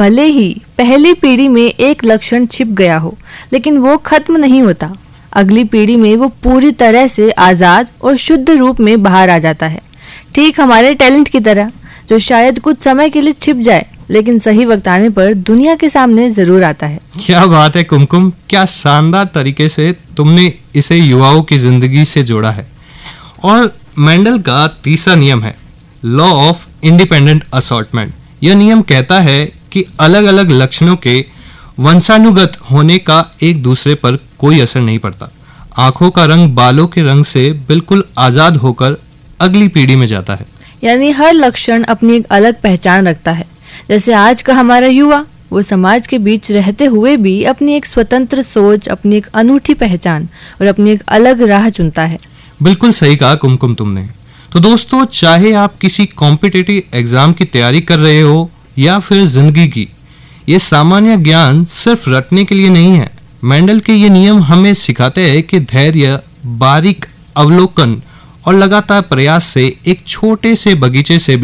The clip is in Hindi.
भले ही पहली पीढ़ी में एक लक्षण छिप गया हो, लेकिन वो खत्म नहीं होता। अगली पीढ़ी में वो पूरी तरह से आज़ाद और शुद्ध रूप में बाहर आ जाता है, ठीक हमारे टैलेंट की तरह, जो शायद कुछ समय के लिए छिप जाए लेकिन सही वक्त आने पर दुनिया के सामने जरूर आता है। क्या बात है कुमकुम, क्या शानदार तरीके से तुमने इसे युवाओं की जिंदगी से जोड़ा है। और मेंडल का तीसरा नियम है लॉ ऑफ इंडिपेंडेंट असॉर्टमेंट। यह नियम कहता है कि अलग अलग लक्षणों के वंशानुगत होने का एक दूसरे पर कोई असर नहीं पड़ता। आंखों का रंग बालों के रंग से बिल्कुल आजाद होकर अगली पीढ़ी में जाता है। यानी हर लक्षण अपनी एक अलग पहचान रखता है। जैसे आज का हमारा युवा, वो समाज के बीच रहते हुए भी अपनी एक स्वतंत्र सोच, अपनी एक अनूठी पहचान और अपनी एक अलग राह चुनता है। बिल्कुल सही कहा कुमकुम तुमने। तो दोस्तों, चाहे आप किसी कॉम्पिटिटिव एग्जाम की तैयारी कर रहे हो या फिर जिंदगी की, ये सामान्य ज्ञान सिर्फ रटने के लिए नहीं है। मेंडल के ये नियम हमें सिखाते हैं कि धैर्य, बारीक अवलोकन और लगातार प्रयास से एक छोटे से बगीचे से भी